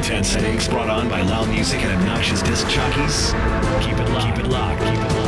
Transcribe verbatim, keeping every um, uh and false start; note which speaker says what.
Speaker 1: intense headaches brought on by loud music and obnoxious disc jockeys? Keep it locked. Keep it locked. Keep it locked.